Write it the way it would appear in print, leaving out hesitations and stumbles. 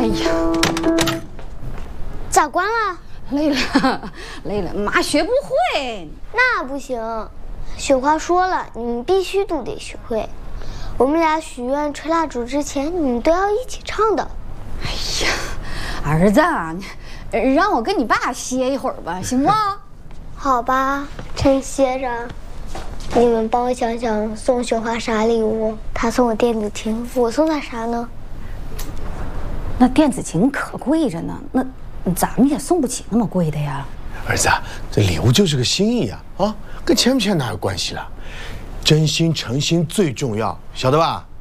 呀， 咋关了？ 累了，累了，妈学不会。 那不行，雪花说了，你们必须都得学会。我们俩许愿吹蜡烛之前，你们都要一起唱的。 哎呀，儿子啊，让我跟你爸歇一会儿吧，行不？ 好吧，趁歇着，你们帮我想想送雪花啥礼物？他送我电子琴，我送他啥呢？ 那电子琴可贵着呢，那咱们也送不起那么贵的呀。 儿子，这礼物就是个心意啊，跟钱不钱哪有关系了？真心诚心最重要，晓得吧？